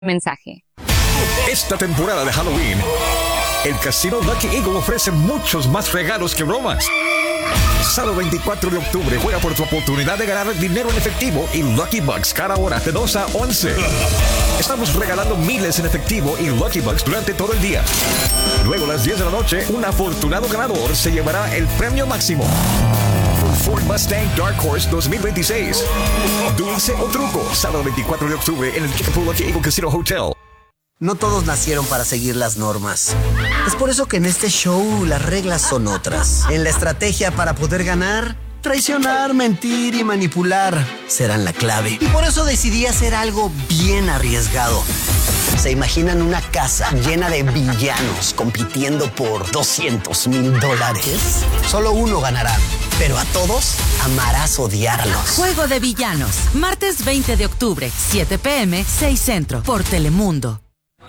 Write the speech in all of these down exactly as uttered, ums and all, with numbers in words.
Mensaje. Esta temporada de Halloween, el Casino Lucky Eagle ofrece muchos más regalos que bromas. Sábado veinticuatro de octubre, juega por tu oportunidad de ganar dinero en efectivo y Lucky Bucks cada hora de dos a once. Estamos regalando miles en efectivo y Lucky Bucks durante todo el día. Luego a las diez de la noche, un afortunado ganador se llevará el premio máximo. Un Ford Mustang Dark Horse dos mil veintiséis. Dulce o truco, sábado veinticuatro de octubre en el Kickapoo Lucky Eagle Casino Hotel. No todos nacieron para seguir las normas. Es por eso que en este show las reglas son otras. En la estrategia para poder ganar, traicionar, mentir y manipular serán la clave. Y por eso decidí hacer algo bien arriesgado. ¿Se imaginan una casa llena de villanos compitiendo por doscientos mil dólares? Solo uno ganará, pero a todos amarás odiarlos. Juego de Villanos, martes veinte de octubre, siete pe eme, seis Centro, por Telemundo.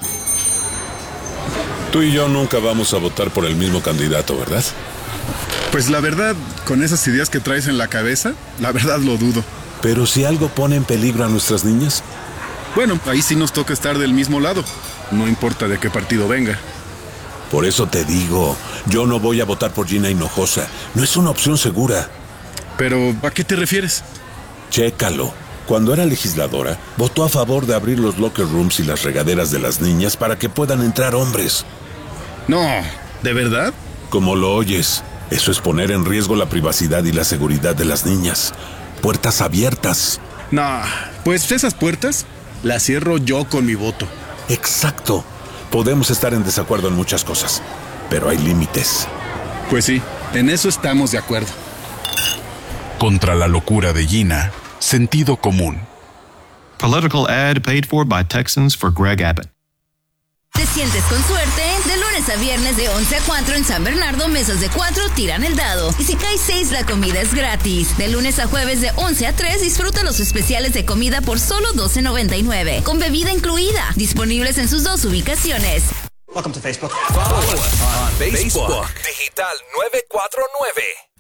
Tú y yo nunca vamos a votar por el mismo candidato, ¿verdad? Pues la verdad, con esas ideas que traes en la cabeza, la verdad lo dudo. Pero si algo pone en peligro a nuestras niñas. Bueno, ahí sí nos toca estar del mismo lado. No importa de qué partido venga. Por eso te digo, yo no voy a votar por Gina Hinojosa. No es una opción segura. Pero, ¿a qué te refieres? Chécalo. Cuando era legisladora, votó a favor de abrir los locker rooms y las regaderas de las niñas para que puedan entrar hombres. No, ¿de verdad? Como lo oyes, eso es poner en riesgo la privacidad y la seguridad de las niñas. Puertas abiertas. No, pues esas puertas las cierro yo con mi voto. Exacto. Podemos estar en desacuerdo en muchas cosas, pero hay límites. Pues sí, en eso estamos de acuerdo. Contra la locura de Gina, sentido común. Political ad paid for by Texans for Greg Abbott. ¿Te sientes con suerte? De lunes a viernes de once a cuatro en San Bernardo, mesas de cuatro tiran el dado. Y si cae seis, la comida es gratis. De lunes a jueves de once a tres, disfruta los especiales de comida por solo doce noventa y nueve, con bebida incluida. Disponibles en sus dos ubicaciones. Welcome to Facebook. Follow us on Facebook. Digital nueve cuatro nueve.